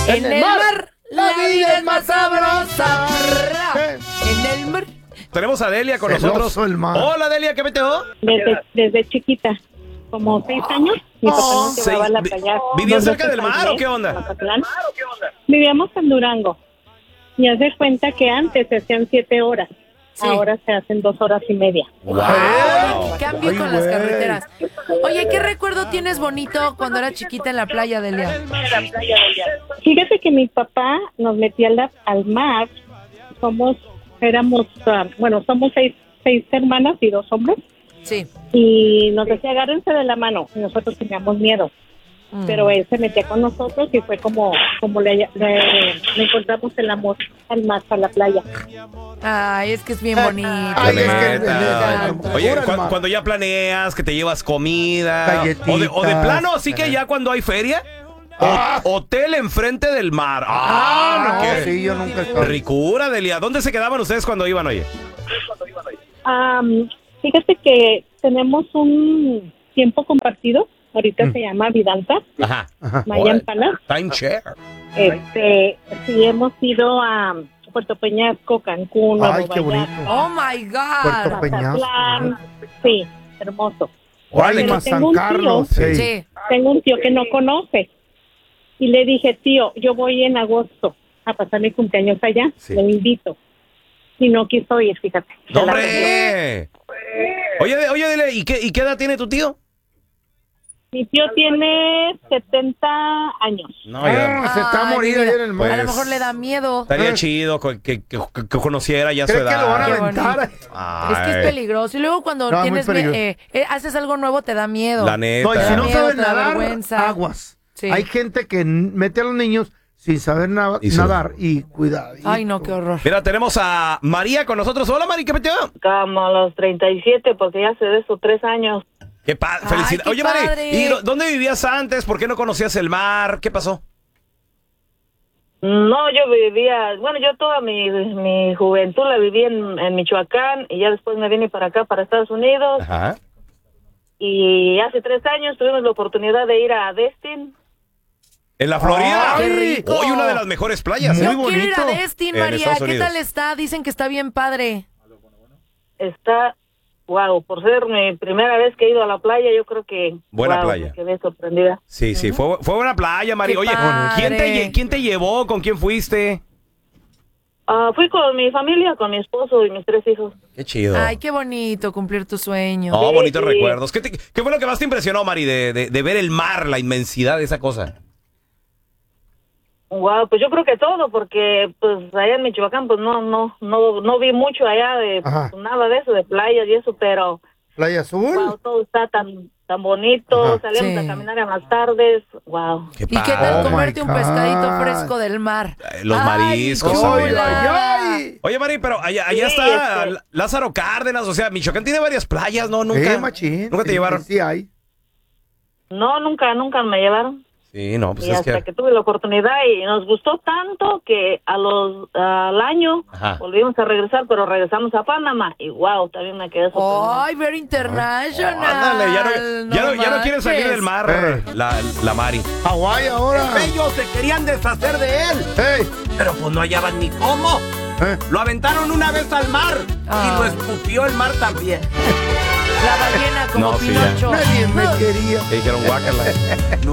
En el mar, la vida es más sabrosa. En el mar. Tenemos a Delia con nosotros. Hola, Delia, ¿qué meteo? Desde chiquita, como 6 años, mi papá nos llevaba a la playa. ¿Vivías cerca del mar o qué onda? Mazatlán. Vivíamos en Durango. Y haz de cuenta que antes se hacían 7 horas. Sí. Ahora se hacen 2 horas y media. Wow. ¿Qué cambio con las carreteras? Oye, ¿qué recuerdo tienes bonito cuando era chiquita en la playa, Delia? Fíjate que mi papá nos metía al mar. Somos 6 hermanas y 2 hombres. Sí. Y nos decía, agárrense de la mano. Y nosotros teníamos miedo. Pero él se metía con nosotros y fue como le encontramos el amor al mar, a la playa. Ay, es que es bien bonito. Ay, es que neta. Oye, cuando ya planeas que te llevas comida o de plano, así que ya cuando hay feria, hotel enfrente del mar. No, sí, yo nunca estoy. Ricura, Delia. ¿Dónde se quedaban ustedes cuando iban, oye? Fíjate que tenemos un tiempo compartido. Ahorita se llama Vidanta. Ajá. Mayan Palace. Timeshare. Sí, hemos ido a Puerto Peñasco, Cancún, Ay, Nuevo qué Vallarta, bonito. Oh my God. Puerto Peñasco. Mazatlán. Sí, hermoso. Órale, Pero San tengo un Carlos. tío. Sí. Tengo un tío que no conoce. Y le dije, tío, yo voy en agosto a pasar mi cumpleaños allá. Sí. Le invito. Y no quiso ir, fíjate. ¡No, hombre! Oye, Delia, ¿y qué edad tiene tu tío? Mi tío tiene 70 años. No, ya. Se está Ay, morido mira, ahí en el mar. A lo mejor le da miedo. Estaría chido que conociera ya su ¿Crees edad. que lo van a Qué aventar? Es que es peligroso. Y luego cuando No, es muy tienes peligroso. haces algo nuevo te da miedo. La neta. No, y si no miedo, sabes te da nadar, vergüenza. aguas. Sí. Hay gente que mete a los niños sin saber Y se- nadar y cuidado. Ay, no, qué horror. Mira, tenemos a María con nosotros. Hola, Mari, ¿qué meteo? Como a los 37, porque ya hace de eso 3 años. Qué padre, Ay, felicidades. qué Oye, Mari, padre. ¿y dónde vivías antes? ¿Por qué no conocías el mar? ¿Qué pasó? No, yo vivía, bueno, yo toda mi juventud la viví en Michoacán y ya después me vine para acá, para Estados Unidos. Ajá. Y hace 3 años tuvimos la oportunidad de ir a Destin. ¿En la Florida? ¡Ay, qué rico! Hoy una de las mejores playas. Muy Yo quiero ir a bonito. Destin, En María. Estados ¿Qué Unidos. tal está? Dicen que está bien padre. Está, wow, por ser mi primera vez que he ido a la playa, yo creo que... Buena wow, playa. me quedé sorprendida. Sí, fue buena playa, Mari. Qué Oye, padre. ¿quién te llevó? ¿Con quién fuiste? Fui con mi familia, con mi esposo y mis 3 hijos. Qué chido. Ay, qué bonito cumplir tu sueño. Oh, bonitos Sí. recuerdos. ¿Qué fue lo que más te impresionó, Mari, de ver el mar, la inmensidad de esa cosa? Wow, pues yo creo que todo, porque pues allá en Michoacán pues no vi mucho allá de Ajá. pues, nada de eso, de playas y eso, pero Playa Azul. wow, todo está tan bonito, Ajá. salíamos Sí. a caminar en las tardes, wow. Qué ¿Y qué padre. tal Oh, comerte my un pescadito God. fresco del mar? Los Ay, mariscos qué también. chula. ay. Oye, Mari, pero allá Sí, está Lázaro Cárdenas, o sea, Michoacán tiene varias playas, ¿no? Nunca. Machín. ¿Nunca te Sí, llevaron? Sí, hay. No, nunca me llevaron. Sí, no, pues Y es hasta que... que tuve la oportunidad y nos gustó tanto que al año Ajá. volvimos a regresar, pero regresamos a Panamá y wow, también me quedé sorprendida. Ay, very international. Ándale, ya no quiere salir del mar la Mari. Hawái ahora. Ellos se querían deshacer de él, Hey. pero pues no hallaban ni cómo. Lo aventaron una vez al mar y lo escupió el mar también. La ballena como No, sí, ya. Pinocho. Nadie me quería. Te dijeron guácala.